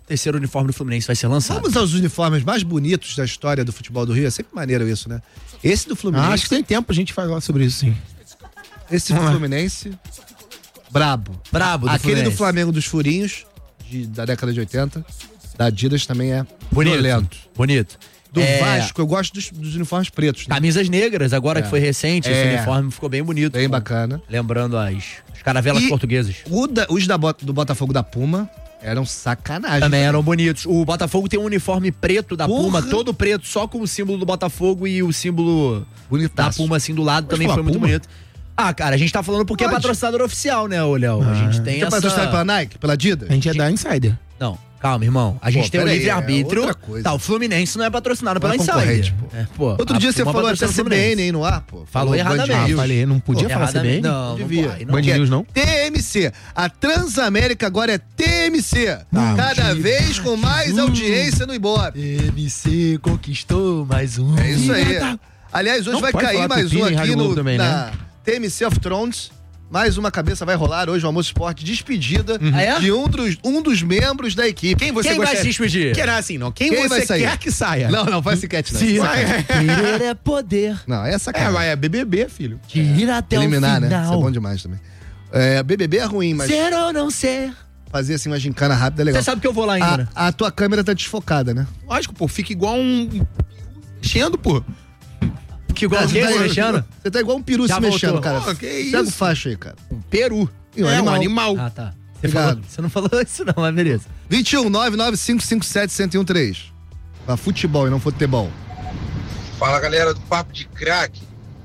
terceiro uniforme do Fluminense vai ser lançado. Vamos aos uniformes mais bonitos da história do futebol do Rio. É sempre maneiro isso, né? Esse do Fluminense... acho que tem tempo a gente falar sobre isso, sim. Esse do Fluminense... Brabo. Brabo do Aquele Fluminense. do Flamengo dos furinhos, da década de 80, da Adidas também é Bonito. Bonito. Do Vasco, eu gosto dos uniformes pretos. Né? Camisas negras, agora que foi recente, esse uniforme ficou bem bonito. Bem bacana. Lembrando as caravelas portuguesas. Os do Botafogo da Puma eram sacanagem. Também eram bonitos. O Botafogo tem um uniforme preto da Porra. Puma, todo preto, só com o símbolo do Botafogo e o símbolo Bonitaço. da Puma assim do lado, também falar foi muito Puma? bonito. Cara, a gente tá falando porque Pode. é patrocinador oficial, né, ô Léo? A gente tem Você é patrocinado pela essa... Nike, pela Adidas? A gente é da Insider. Não, calma, irmão. A gente tem o peraí, livre-arbítrio. é outra coisa. Tá, o Fluminense não é patrocinado pela Não é Insider. concorrente, pô. Pô, Outro dia você falou até CBN aí no ar, pô. Falou erradamente. Falei, não podia falar Erradamente. CBN? Não, devia. pode, Band News, não? TMC. A Transamérica agora é TMC. Cada vez com mais audiência no Ibope. TMC conquistou mais um. É isso aí. Aliás, hoje Não vai pode cair falar mais pepino um em aqui Rádio Globo também, na TMC of Thrones. Mais uma cabeça vai rolar hoje, o Almoço Esporte, despedida de um dos membros da equipe. Quem você Quem vai gostaria- se despedir? Que não é assim, não. Quem Quem vai você sair? quer que saia? Não, faz enquete não. Se Querer é poder. Não, é sacanagem. mas é BBB, filho. De ir até Eliminar, o né? final. Isso é bom demais também. BBB é ruim, mas Ser ou não ser. fazer assim uma gincana rápida é legal. Você sabe que eu vou lá ainda, né? A tua câmera tá desfocada, né? Lógico, pô, fica igual mexendo, pô. Que igual alguém se mexendo? Você tá igual um peru Já se mexendo, voltou. cara. Pô, que Pega o isso? facho aí, cara. Peru. E um É um animal. animal. Ah, tá. Obrigado. Você não falou isso não, mas beleza. 21 99557 1013. Pra futebol e não futebol. Fala, galera do Papo de Craque.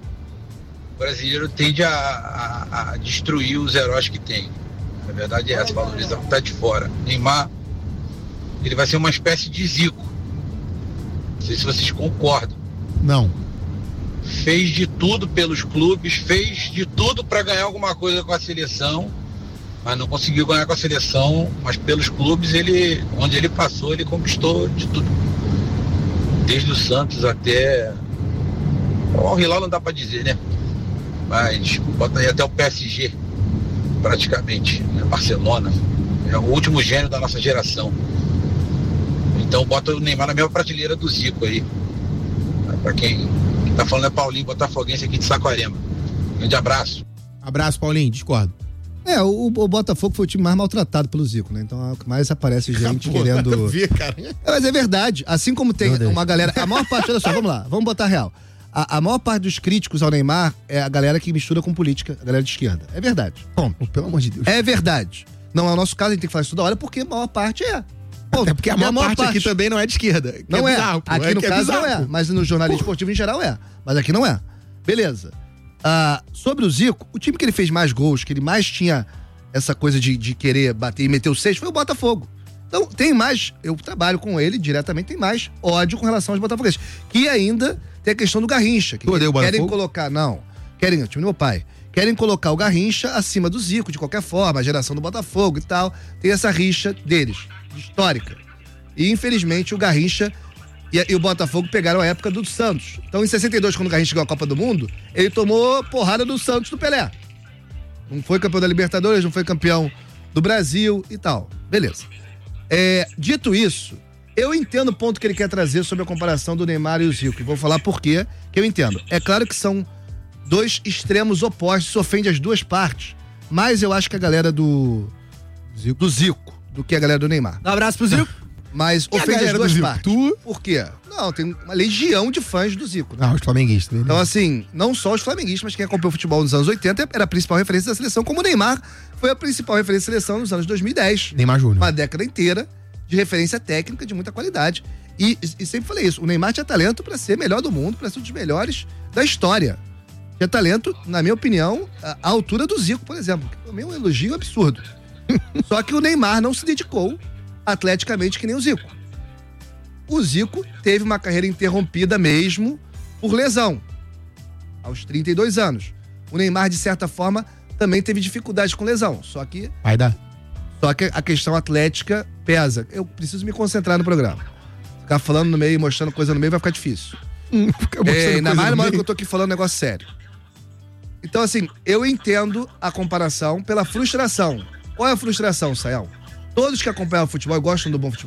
O brasileiro tende a destruir os heróis que tem. Na verdade é essa, valorizar o que tá de fora. Neymar, ele vai ser uma espécie de Zico. Não sei se vocês concordam. Não. Fez de tudo pelos clubes, fez de tudo para ganhar alguma coisa com a seleção, mas não conseguiu ganhar com a seleção, mas pelos clubes, onde ele passou, ele conquistou de tudo. Desde o Santos até... O Al-Hilal não dá para dizer, né? Mas bota aí até o PSG, praticamente, né? Barcelona. É o último gênio da nossa geração. Então bota o Neymar na mesma prateleira do Zico aí. Para quem tá falando é Paulinho, botafoguense aqui de Saquarema. Grande abraço. Abraço, Paulinho, discordo. O Botafogo foi o time mais maltratado pelo Zico, né? Então é o que mais aparece gente querendo... Nada a ver, cara. Mas é verdade. Assim como tem Meu Deus. uma galera... A maior parte... Olha só, vamos lá. Vamos botar real. A maior parte dos críticos ao Neymar é a galera que mistura com política, a galera de esquerda. É verdade. Ponto. Pelo amor de Deus. É verdade. Não é o nosso caso, a gente tem que falar isso toda hora, porque a maior parte é. Ponto. Até porque a E maior parte aqui também não é de esquerda. que Não é. bizarro, pô. Aqui no que caso bizarro, não é. pô. Mas no jornalismo esportivo em geral é. Mas aqui não é. Beleza. Sobre o Zico, o time que ele fez mais gols, que ele mais tinha essa coisa de querer bater e meter o 6 foi o Botafogo. Então tem mais, eu trabalho com ele diretamente, tem mais ódio com relação aos botafoguenses. Que ainda tem a questão do Garrincha. Que Tu odeia o querem Botafogo? colocar, não. Querem, o time do meu pai. Querem colocar o Garrincha acima do Zico, de qualquer forma, a geração do Botafogo e tal. Tem essa rixa deles, histórica. E infelizmente o Garrincha e o Botafogo pegaram a época do Santos. Então em 62, quando o Garrincha ganhou a Copa do Mundo, ele tomou porrada do Santos do Pelé. Não foi campeão da Libertadores, não foi campeão do Brasil e tal. Beleza. Dito isso, eu entendo o ponto que ele quer trazer sobre a comparação do Neymar e o Zico. E vou falar por quê que eu entendo. É claro que são dois extremos opostos, isso ofende as duas partes. Mas eu acho que a galera do Zico, do que a galera do Neymar. Um abraço pro Zico. Mas E a ofende as galera duas do Zico? partes. Tu? Por quê? Não, tem uma legião de fãs do Zico. Né? Ah, os flamenguistas. Beleza. Então, assim, não só os flamenguistas, mas quem acompanhou o futebol nos anos 80 era a principal referência da seleção, como o Neymar foi a principal referência da seleção nos anos 2010. Neymar Júnior. Uma década inteira de referência técnica de muita qualidade. E sempre falei isso, o Neymar tinha talento para ser melhor do mundo, para ser um dos melhores da história. Tinha talento, na minha opinião, à altura do Zico, por exemplo, que também é um elogio absurdo. Só que o Neymar não se dedicou atleticamente que nem o Zico. O Zico teve uma carreira interrompida mesmo por lesão, aos 32 anos. O Neymar, de certa forma, também teve dificuldade com lesão, só que Vai dar. a questão atlética pesa. Eu preciso me concentrar no programa. Ficar falando no meio e mostrando coisa no meio vai ficar difícil. Ainda mais na hora que eu tô aqui falando um negócio sério. Então, assim, eu entendo a comparação pela frustração. Qual é a frustração, Sayão? Todos que acompanham o futebol e gostam do bom futebol